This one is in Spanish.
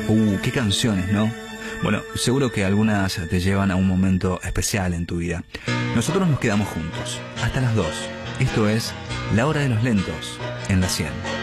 Qué canciones, ¿no? Bueno, seguro que algunas te llevan a un momento especial en tu vida. Nosotros nos quedamos juntos, hasta las 2. Esto es La Hora de los Lentos, en la 100.